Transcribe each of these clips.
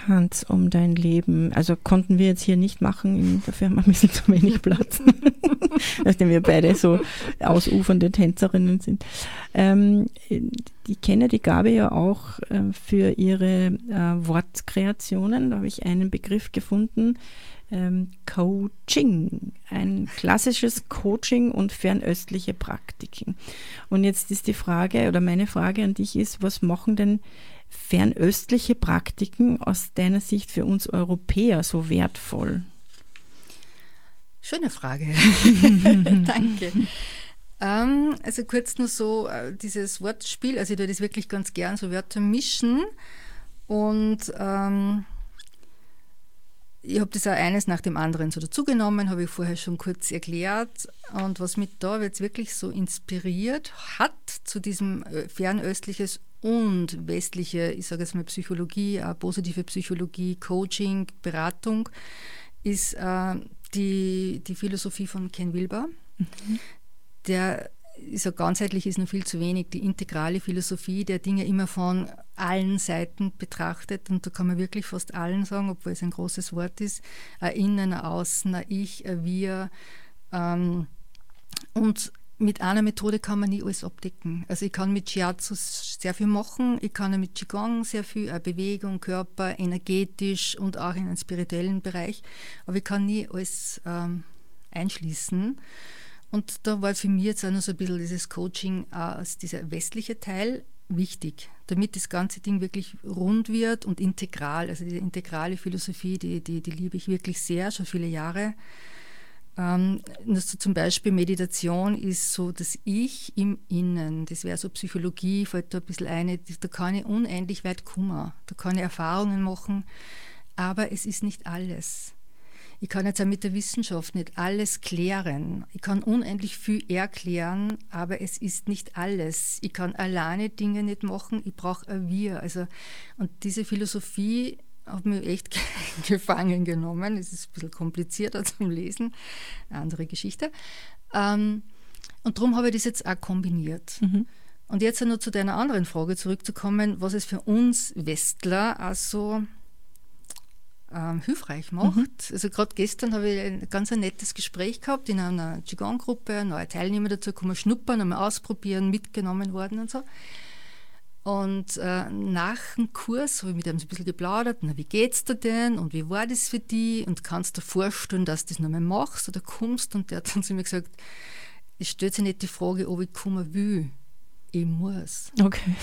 Tanz um dein Leben. Also konnten wir jetzt hier nicht machen, dafür haben wir ein bisschen zu wenig Platz, nachdem wir beide so ausufernde Tänzerinnen sind. Ich kenne die Gabi ja auch für ihre Wortkreationen. Da habe ich einen Begriff gefunden, Coaching, ein klassisches Coaching und fernöstliche Praktiken. Und jetzt ist die Frage, oder meine Frage an dich ist, was machen denn fernöstliche Praktiken aus deiner Sicht für uns Europäer so wertvoll? Schöne Frage. Danke. Also kurz nur so dieses Wortspiel, also ich tue das wirklich ganz gern, so Wörter mischen und ich habe das auch eines nach dem anderen so dazugenommen, habe ich vorher schon kurz erklärt. Und was mich da jetzt wirklich so inspiriert hat zu diesem fernöstliches und westliche, ich sage jetzt mal Psychologie, positive Psychologie, Coaching, Beratung, ist die Philosophie von Ken Wilber. Mhm. Der ist ja ganzheitlich, ist noch viel zu wenig, die integrale Philosophie, der Dinge immer von allen Seiten betrachtet, und da kann man wirklich fast allen sagen, obwohl es ein großes Wort ist, ein Innen, ein Außen, ein Ich, ein Wir, und mit einer Methode kann man nie alles abdecken. Also ich kann mit Shiatsu sehr viel machen, ich kann mit Qigong sehr viel, Bewegung, Körper, energetisch und auch in einem spirituellen Bereich, aber ich kann nie alles einschließen. Und da war für mich jetzt auch noch so ein bisschen dieses Coaching als dieser westliche Teil wichtig, damit das ganze Ding wirklich rund wird und integral. Also diese integrale Philosophie, die liebe ich wirklich sehr, schon viele Jahre. Zum Beispiel Meditation ist so das Ich im Innen. Das wäre so Psychologie, fällt da ein bisschen ein. Da kann ich unendlich weit kommen. Da kann ich Erfahrungen machen, aber es ist nicht alles. Ich kann jetzt auch mit der Wissenschaft nicht alles klären. Ich kann unendlich viel erklären, aber es ist nicht alles. Ich kann alleine Dinge nicht machen, ich brauche ein Wir. Also, und diese Philosophie hat mich echt gefangen genommen. Es ist ein bisschen komplizierter zum Lesen, eine andere Geschichte. Und darum habe ich das jetzt auch kombiniert. Mhm. Und jetzt noch zu deiner anderen Frage zurückzukommen, was es für uns Westler also hilfreich macht. Mhm. Also gerade gestern habe ich ein ganz nettes Gespräch gehabt in einer Qigong-Gruppe, neue Teilnehmer dazu kommen, schnuppern, einmal ausprobieren, mitgenommen worden und so. Und nach dem Kurs habe ich mit ihm so ein bisschen geplaudert, na, wie geht's dir denn und wie war das für dich und kannst du dir vorstellen, dass du das nochmal machst oder kommst? Und der hat dann zu mir gesagt, es stellt sich nicht die Frage, ob ich kommen will. Ich muss. Okay.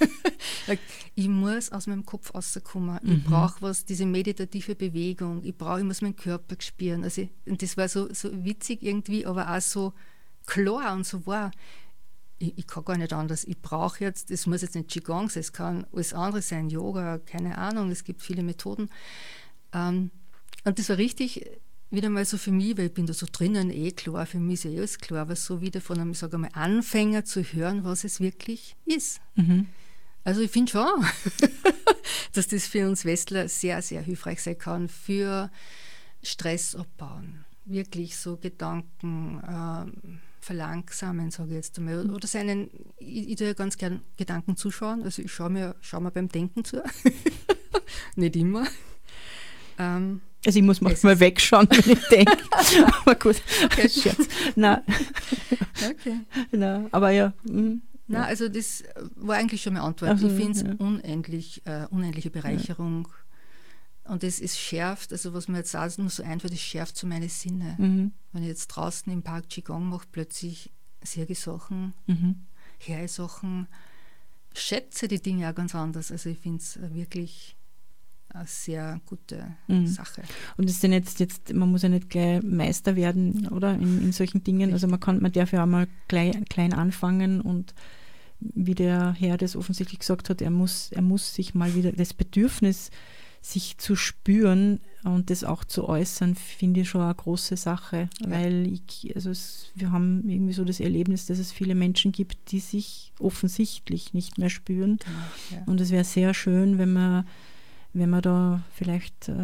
Ich muss aus meinem Kopf rauskommen. Ich brauche was, diese meditative Bewegung. Ich muss meinen Körper spüren. Also, und das war so witzig irgendwie, aber auch so klar und so wahr. Ich kann gar nicht anders. Ich brauche jetzt, es muss jetzt nicht Qigong sein, es kann alles andere sein, Yoga, keine Ahnung, es gibt viele Methoden. Und das war richtig wieder mal so für mich, weil ich bin da so drinnen, klar, für mich ist alles klar, aber so wieder von einem, ich sage mal, Anfänger zu hören, was es wirklich ist. Mhm. Also ich finde schon, dass das für uns Westler sehr, sehr hilfreich sein kann, für Stress abbauen, wirklich so Gedanken verlangsamen, sage ich jetzt einmal, oder ich tue ja ganz gern Gedanken zuschauen, also ich schaue mir beim Denken zu, nicht immer. Also ich muss manchmal wegschauen, wenn ich denke. Aber gut, Scherz. Nein. Okay. Nein, aber ja. Nein, also das war eigentlich schon meine Antwort. Also, ich finde es unendliche Bereicherung. Ja. Und es schärft, also was mir jetzt nur so einfällt, es schärft so meine Sinne. Mhm. Wenn ich jetzt draußen im Park Qigong mache, plötzlich sehe ich Sachen, höre ich Sachen, schätze die Dinge auch ganz anders. Also ich finde es wirklich eine sehr gute Sache. Und es sind jetzt, man muss ja nicht gleich Meister werden, oder? In solchen Dingen. Also man darf ja auch mal klein anfangen, und wie der Herr das offensichtlich gesagt hat, er muss sich mal wieder das Bedürfnis, sich zu spüren und das auch zu äußern, finde ich schon eine große Sache, weil wir haben irgendwie so das Erlebnis, dass es viele Menschen gibt, die sich offensichtlich nicht mehr spüren. Genau, ja. Und es wäre sehr schön, wenn man da vielleicht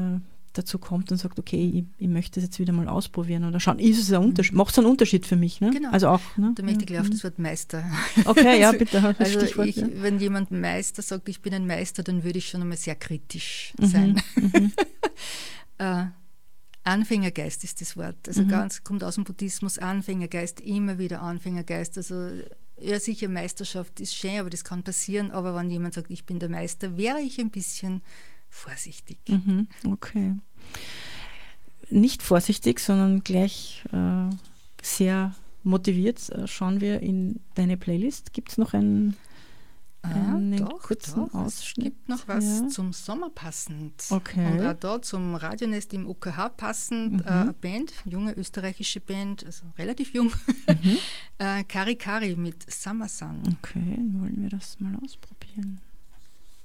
dazu kommt und sagt, okay, ich möchte das jetzt wieder mal ausprobieren oder schauen, ist es ein Unterschied, macht es einen Unterschied für mich? Ne? Genau. Also auch, ne? Da möchte ich gleich auf das Wort Meister. Okay, ja, bitte. Also Stichwort, wenn jemand Meister sagt, ich bin ein Meister, dann würde ich schon einmal sehr kritisch sein. Anfängergeist ist das Wort. Also kommt aus dem Buddhismus, Anfängergeist, immer wieder Anfängergeist. Also ja, sicher, Meisterschaft ist schön, aber das kann passieren. Aber wenn jemand sagt, ich bin der Meister, wäre ich ein bisschen vorsichtig. Okay. Nicht vorsichtig, sondern gleich sehr motiviert schauen wir in deine Playlist. Gibt es noch einen kurzen Ausschnitt? Es gibt noch was zum Sommer passend. Okay. Und auch da zum Radionest im UKH passend. Eine Band, junge österreichische Band, also relativ jung. Kari Kari mit Summer Sun. Okay, wollen wir das mal ausprobieren.